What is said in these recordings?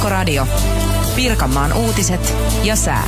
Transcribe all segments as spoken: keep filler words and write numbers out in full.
Kiekkoradio. Pirkanmaan uutiset ja sää.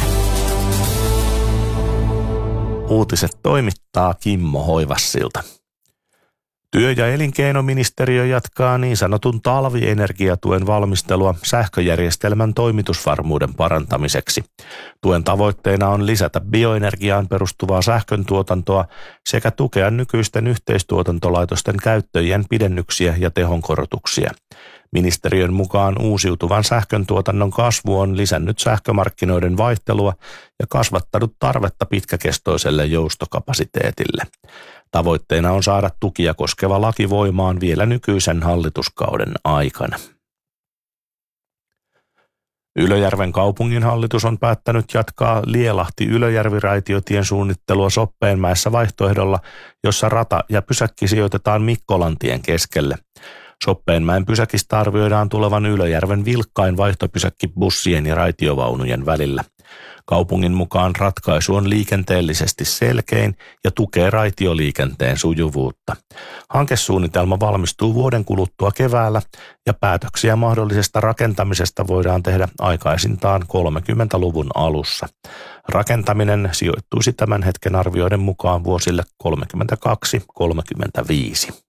Uutiset toimittaa Kimmo Hoivassilta. Työ- ja elinkeinoministeriö jatkaa niin sanotun talvienergiatuen valmistelua sähköjärjestelmän toimitusvarmuuden parantamiseksi. Tuen tavoitteena on lisätä bioenergiaan perustuvaa sähköntuotantoa sekä tukea nykyisten yhteistuotantolaitosten käyttöjen pidennyksiä ja tehonkorotuksia. Ministeriön mukaan uusiutuvan sähköntuotannon kasvu on lisännyt sähkömarkkinoiden vaihtelua ja kasvattanut tarvetta pitkäkestoiselle joustokapasiteetille. Tavoitteena on saada tukia koskeva laki voimaan vielä nykyisen hallituskauden aikana. Ylöjärven kaupunginhallitus on päättänyt jatkaa Lielahti-Ylöjärvi-raitiotien suunnittelua Soppeenmäessä vaihtoehdolla, jossa rata ja pysäkki sijoitetaan Mikkolantien keskelle. Soppeenmäen pysäkistä arvioidaan tulevan Ylöjärven vilkkain vaihtopysäkki bussien ja raitiovaunujen välillä. Kaupungin mukaan ratkaisu on liikenteellisesti selkein ja tukee raitioliikenteen sujuvuutta. Hankesuunnitelma valmistuu vuoden kuluttua keväällä ja päätöksiä mahdollisesta rakentamisesta voidaan tehdä aikaisintaan kolmekymmentäluvun alussa. Rakentaminen sijoittuisi tämän hetken arvioiden mukaan vuosille kolmekymmentäkaksi kolmekymmentäviisi.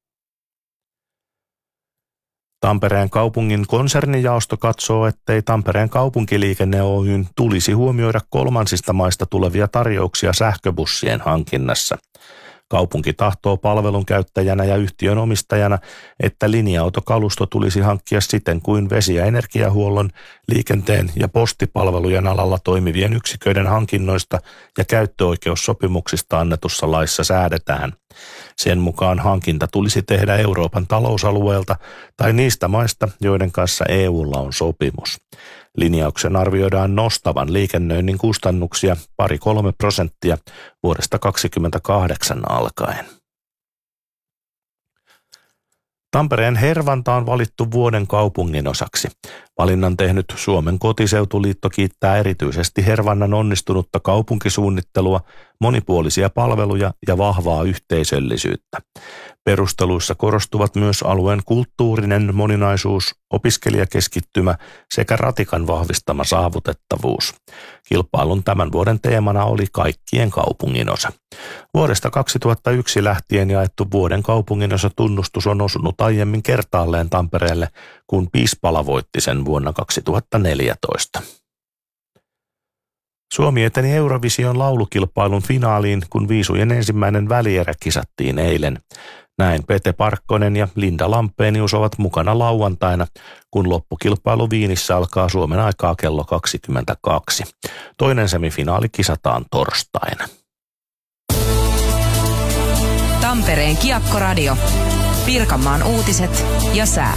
Tampereen kaupungin konsernijaosto katsoo, ettei Tampereen kaupunkiliikenne Oy:n tulisi huomioida kolmansista maista tulevia tarjouksia sähköbussien hankinnassa. Kaupunki tahtoo palvelun käyttäjänä ja yhtiön omistajana, että linja-autokalusto tulisi hankkia siten kuin vesi- ja energiahuollon, liikenteen ja postipalvelujen alalla toimivien yksiköiden hankinnoista ja käyttöoikeussopimuksista annetussa laissa säädetään. Sen mukaan hankinta tulisi tehdä Euroopan talousalueelta tai niistä maista, joiden kanssa E U:lla on sopimus. Linjauksen arvioidaan nostavan liikennöinnin kustannuksia pari-kolme prosenttia vuodesta kaksikymmentäkahdeksan alkaen. Tampereen Hervanta on valittu vuoden kaupungin osaksi. Valinnan tehnyt Suomen kotiseutuliitto kiittää erityisesti Hervannan onnistunutta kaupunkisuunnittelua, monipuolisia palveluja ja vahvaa yhteisöllisyyttä. Perusteluissa korostuvat myös alueen kulttuurinen moninaisuus, opiskelijakeskittymä sekä ratikan vahvistama saavutettavuus. Kilpailun tämän vuoden teemana oli kaikkien kaupunginosa. Vuodesta kaksituhattayksi lähtien jaettu vuoden kaupunginosa tunnustus on osunut aiemmin kertaalleen Tampereelle, kun Pispala voitti sen vuonna kaksituhattaneljätoista. Suomi eteni Eurovision laulukilpailun finaaliin, kun viisujen ensimmäinen välierä kisattiin eilen. Näin Pete Parkkonen ja Linda Lampenius ovat mukana lauantaina, kun loppukilpailu Viinissä alkaa Suomen aikaa kello kaksikymmentäkaksi. Toinen semifinaali kisataan torstaina. Tampereen Kiekkoradio. Pirkanmaan uutiset ja sää.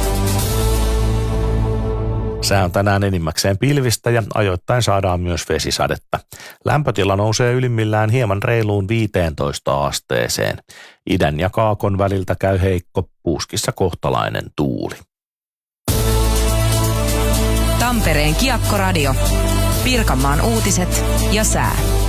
Sää on tänään enimmäkseen pilvistä ja ajoittain saadaan myös vesisadetta. Lämpötila nousee ylimmillään hieman reiluun viiteentoista asteeseen. Idän ja kaakon väliltä käy heikko, puuskissa kohtalainen tuuli. Tampereen Kiekkoradio. Pirkanmaan uutiset ja sää.